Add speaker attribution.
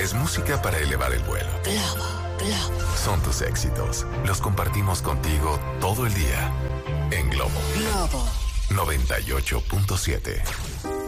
Speaker 1: Es música para elevar el vuelo.
Speaker 2: Globo.
Speaker 1: Son tus éxitos. Los compartimos contigo todo el día. En Globo.
Speaker 2: Globo.
Speaker 1: 98.7.